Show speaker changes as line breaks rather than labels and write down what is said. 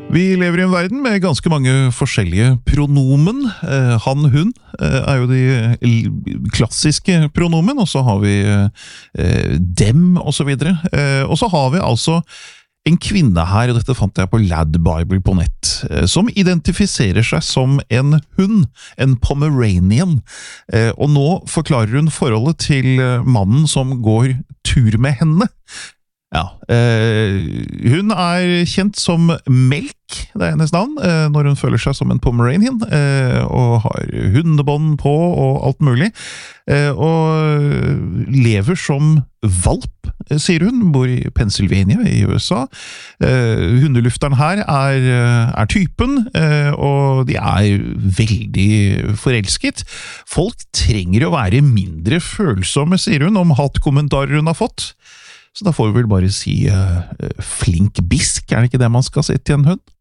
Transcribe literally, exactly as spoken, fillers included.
Vi lever i en verden med ganske mange forskjellige pronomen. Eh, han, hun eh, er jo de klassiske pronomen, og så har vi eh, dem, og så videre. Eh, og så har vi altså en kvinne her, og dette fant jeg på Lad Bible på nett, eh, som identifiserer seg som en hund, en Pomeranian. Eh, og nå forklarer hun forholdet til mannen som går tur med henne. Ja, eh, hun er kjent som Melk, det er hennes navn, eh, når hun føler seg som en Pomeranian, eh, og har hundebånd på og alt mulig, eh, og lever som valp, sier hun, bor i Pennsylvania i U S A. Eh, hundelufteren her er, er typen, eh, og de er veldig forelsket. Folk trenger å være mindre følsomme, sier hun, om hatkommentarer hun har fått. Så da får vi vel bare si uh, flink bisk, er det ikke det man skal si til en hund?